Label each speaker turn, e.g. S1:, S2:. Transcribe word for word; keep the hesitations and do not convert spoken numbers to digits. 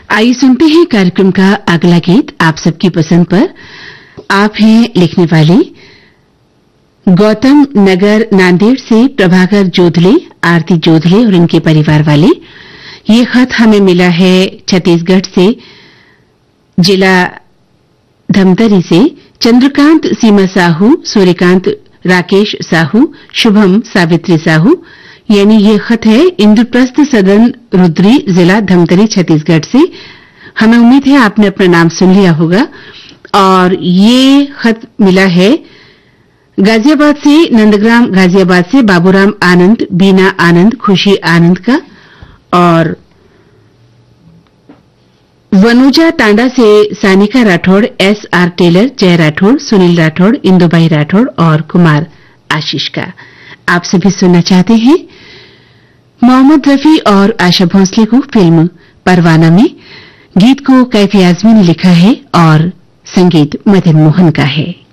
S1: आइए सुनते हैं कार्यक्रम का अगला गीत आप सबकी पसंद पर। आप हैं लिखने वाले गौतम नगर नांदेड़ से प्रभाकर जोधले, आरती जोधले और इनके परिवार वाले। ये खत हमें मिला है छत्तीसगढ़ से, जिला धमतरी से। चंद्रकांत सीमा साहू, सूर्यकांत राकेश साहू, शुभम सावित्री साहू, यानी ये खत है इंद्रप्रस्थ सदन रुद्री, जिला धमतरी, छत्तीसगढ़ से। हमें उम्मीद है आपने अपना नाम सुन लिया होगा। और ये खत मिला है गाजियाबाद से, नंदग्राम गाजियाबाद से बाबूराम आनंद, बीना आनंद, खुशी आनंद का। और वनुजा टांडा से Sanika Rathore, S R Taylor, जय राठौड़, सुनील राठौड़, इंदुबाई राठौड़ और कुमार आशीष का। आप सभी सुनना चाहते हैं मोहम्मद रफी और आशा भोंसले को फिल्म परवाना में। गीत को कैफी आजमी ने लिखा है और संगीत मदन मोहन का है।